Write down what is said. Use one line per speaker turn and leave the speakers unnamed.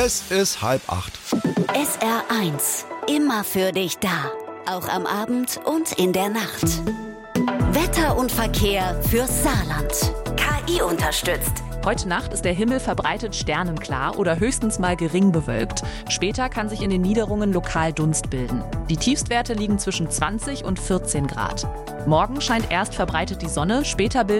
Es ist 7:30.
SR1, immer für dich da. Auch am Abend und in der Nacht. Wetter und Verkehr fürs Saarland. KI unterstützt.
Heute Nacht ist der Himmel verbreitet sternenklar oder höchstens mal gering bewölkt. Später kann sich in den Niederungen lokal Dunst bilden. Die Tiefstwerte liegen zwischen 20 und 14 Grad. Morgen scheint erst verbreitet die Sonne, später bilden